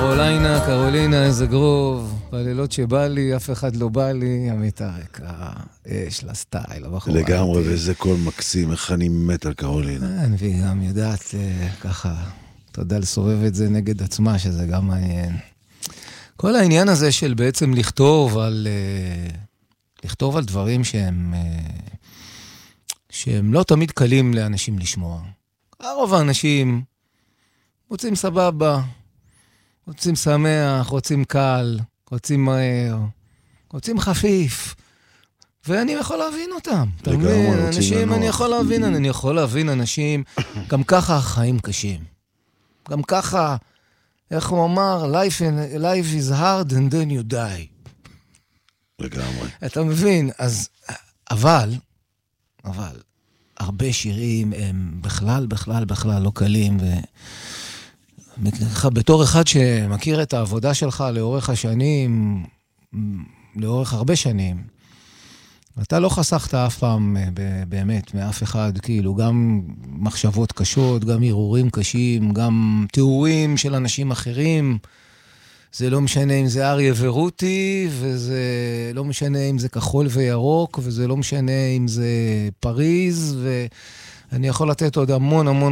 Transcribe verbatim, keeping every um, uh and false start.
קרוליינה, קרולינה, איזה גרוב, בלילות שבא לי, אף אחד לא בא לי, עמית הרקע, יש לה סטייל, הבחורה. לגמרי, וזה כל מקסים, איך אני מת על קרולינה. והיא גם יודעת ככה, אתה יודע לסובב את זה נגד עצמה, שזה גם מעניין. כל העניין הזה של בעצם לכתוב על, לכתוב על דברים שהם, שהם לא תמיד קלים לאנשים לשמוע. הרוב האנשים רוצים סבבה, רוצים שמח, רוצים קל, רוצים מהר, רוצים חפיף. ואני יכול להבין אותם. אתה מבין? אנשים, אני יכול להבין, אני יכול להבין אנשים, גם ככה החיים קשים. גם ככה, איך הוא אמר, life, in, life is hard and then you die. לגמרי. אתה מבין? אז, אבל, אבל, הרבה שירים הם בכלל, בכלל, בכלל לא קלים, ו... בתור אחד שמכיר את העבודה שלך לאורך השנים, לאורך הרבה שנים, אתה לא חסכת אף פעם באמת מאף אחד, כאילו גם מחשבות קשות, גם ערעורים קשים, גם תיאורים של אנשים אחרים, זה לא משנה אם זה אריה ורותי, וזה לא משנה אם זה כחול וירוק, וזה לא משנה אם זה פריז, ואני יכול לתת עוד המון המון